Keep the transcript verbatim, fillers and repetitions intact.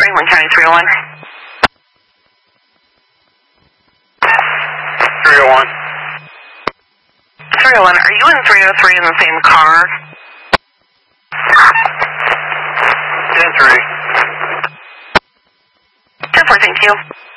Franklin County three oh one. three oh one. three oh one, are you and three oh three in the same car? ten three. ten four, thank you.